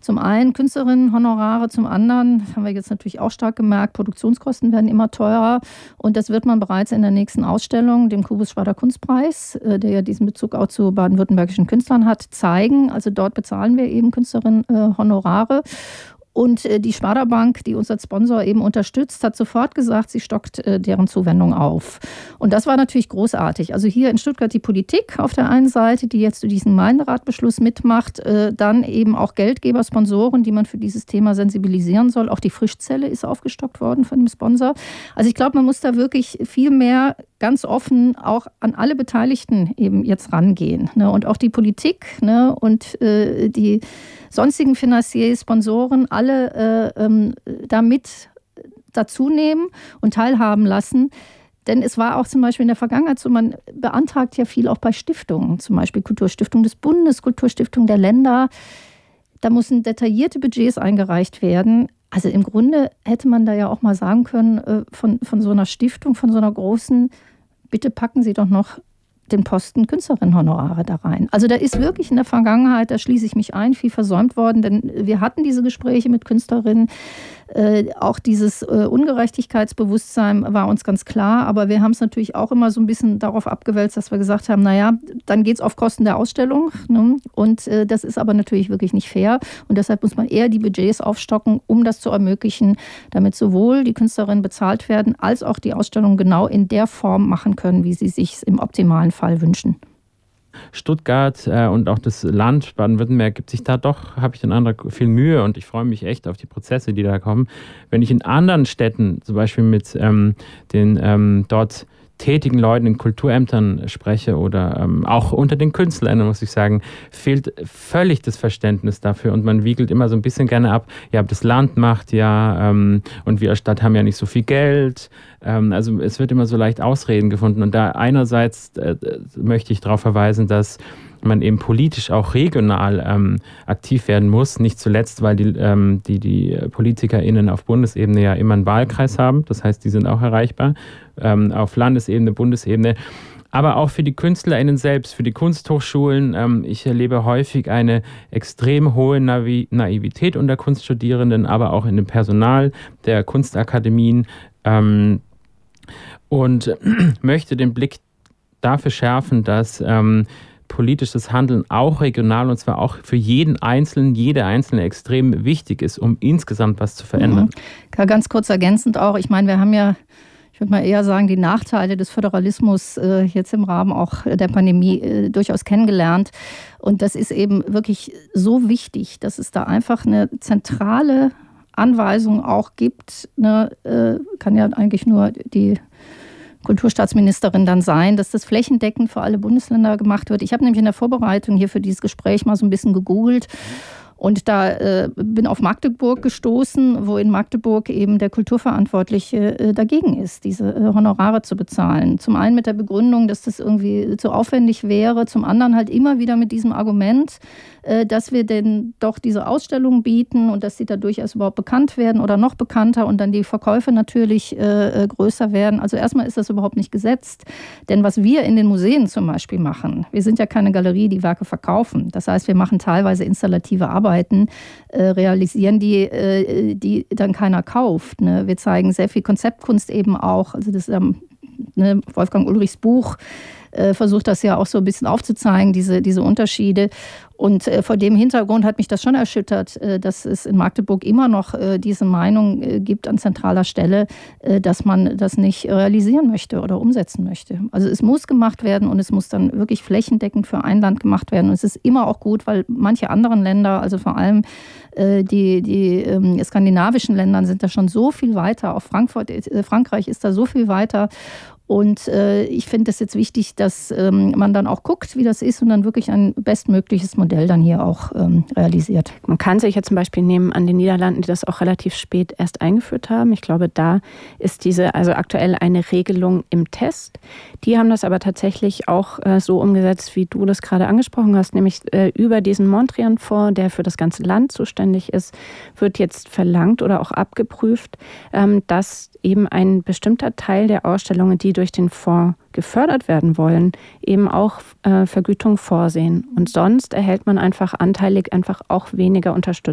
Zum einen Künstlerinnenhonorare, zum anderen, das haben wir jetzt natürlich auch stark gemerkt, Produktionskosten werden immer teurer. Und das wird man bereits in der nächsten Ausstellung, dem Kubus-Schwader Kunstpreis, der ja diesen Bezug auch zu baden-württembergischen Künstlern hat, zeigen. Also dort bezahlen wir eben Künstlerinnenhonorare. Und die Schwader Bank, die uns als Sponsor eben unterstützt, hat sofort gesagt, sie stockt deren Zuwendung auf. Und das war natürlich großartig. Also hier in Stuttgart die Politik auf der einen Seite, die jetzt diesen Gemeinderatbeschluss mitmacht, dann eben auch Geldgeber, Sponsoren, die man für dieses Thema sensibilisieren soll. Auch die Frischzelle ist aufgestockt worden von dem Sponsor. Also ich glaube, man muss da wirklich viel mehr ganz offen auch an alle Beteiligten eben jetzt rangehen. Ne? Und auch die Politik, ne? Und die sonstigen Financiers, Sponsoren, alle damit dazu nehmen und teilhaben lassen. Denn es war auch zum Beispiel in der Vergangenheit so, man beantragt ja viel auch bei Stiftungen, zum Beispiel Kulturstiftung des Bundes, Kulturstiftung der Länder. Da müssen detaillierte Budgets eingereicht werden. Also im Grunde hätte man da ja auch mal sagen können, von so einer Stiftung, von so einer großen, bitte packen Sie doch noch den Posten Künstlerinnenhonorare da rein. Also da ist wirklich in der Vergangenheit, da schließe ich mich ein, viel versäumt worden, denn wir hatten diese Gespräche mit Künstlerinnen, auch dieses Ungerechtigkeitsbewusstsein war uns ganz klar, aber wir haben es natürlich auch immer so ein bisschen darauf abgewälzt, dass wir gesagt haben, naja, dann geht es auf Kosten der Ausstellung, ne? Und das ist aber natürlich wirklich nicht fair und deshalb muss man eher die Budgets aufstocken, um das zu ermöglichen, damit sowohl die Künstlerinnen bezahlt werden, als auch die Ausstellung genau in der Form machen können, wie sie sich im optimalen Fall wünschen. Stuttgart und auch das Land Baden-Württemberg gibt sich da doch, habe ich den Eindruck, viel Mühe und ich freue mich echt auf die Prozesse, die da kommen. Wenn ich in anderen Städten, zum Beispiel mit den dort tätigen Leuten in Kulturämtern spreche oder auch unter den Künstlern, muss ich sagen, fehlt völlig das Verständnis dafür und man wiegelt immer so ein bisschen gerne ab, ja, das Land macht ja und wir als Stadt haben ja nicht so viel Geld. Also es wird immer so leicht Ausreden gefunden und da einerseits möchte ich darauf verweisen, dass man eben politisch auch regional aktiv werden muss, nicht zuletzt, weil die PolitikerInnen auf Bundesebene ja immer einen Wahlkreis haben, das heißt, die sind auch erreichbar, auf Landesebene, Bundesebene, aber auch für die KünstlerInnen selbst, für die Kunsthochschulen. Ich erlebe häufig eine extrem hohe Naivität unter Kunststudierenden, aber auch in dem Personal der Kunstakademien und möchte den Blick dafür schärfen, dass politisches Handeln auch regional und zwar auch für jeden Einzelnen, jede Einzelne extrem wichtig ist, um insgesamt was zu verändern. Ganz kurz ergänzend auch, ich meine, wir haben ja, ich würde mal eher sagen, die Nachteile des Föderalismus jetzt im Rahmen auch der Pandemie durchaus kennengelernt. Und das ist eben wirklich so wichtig, dass es da einfach eine zentrale Anweisung auch gibt. Kann ja eigentlich nur die Kulturstaatsministerin dann sein, dass das flächendeckend für alle Bundesländer gemacht wird. Ich habe nämlich in der Vorbereitung hier für dieses Gespräch mal so ein bisschen gegoogelt und da bin auf Magdeburg gestoßen, wo in Magdeburg eben der Kulturverantwortliche dagegen ist, diese Honorare zu bezahlen. Zum einen mit der Begründung, dass das irgendwie zu aufwendig wäre, zum anderen halt immer wieder mit diesem Argument, dass wir denn doch diese Ausstellungen bieten und dass sie dadurch erst überhaupt bekannt werden oder noch bekannter und dann die Verkäufe natürlich größer werden. Also erstmal ist das überhaupt nicht gesetzt, denn was wir in den Museen zum Beispiel machen, wir sind ja keine Galerie, die Werke verkaufen. Das heißt, wir machen teilweise installative Arbeiten, realisieren die dann keiner kauft. Ne? Wir zeigen sehr viel Konzeptkunst eben auch, also das Wolfgang Ulrichs Buch versucht das ja auch so ein bisschen aufzuzeigen, diese Unterschiede. Und vor dem Hintergrund hat mich das schon erschüttert, dass es in Magdeburg immer noch diese Meinung gibt an zentraler Stelle, dass man das nicht realisieren möchte oder umsetzen möchte. Also es muss gemacht werden und es muss dann wirklich flächendeckend für ein Land gemacht werden. Und es ist immer auch gut, weil manche anderen Länder, also vor allem die skandinavischen Länder sind da schon so viel weiter. Auch Frankreich ist da so viel weiter. Und ich finde es jetzt wichtig, dass man dann auch guckt, wie das ist und dann wirklich ein bestmögliches Modell dann hier auch realisiert. Man kann sich ja zum Beispiel nehmen an den Niederlanden, die das auch relativ spät erst eingeführt haben. Ich glaube, da ist also aktuell eine Regelung im Test. Die haben das aber tatsächlich auch so umgesetzt, wie du das gerade angesprochen hast, nämlich über diesen Mondrian-Fonds, der für das ganze Land zuständig ist, wird jetzt verlangt oder auch abgeprüft, dass eben ein bestimmter Teil der Ausstellungen, die durch den Fonds gefördert werden wollen, eben auch Vergütung vorsehen. Und sonst erhält man einfach anteilig auch weniger Unterstützung.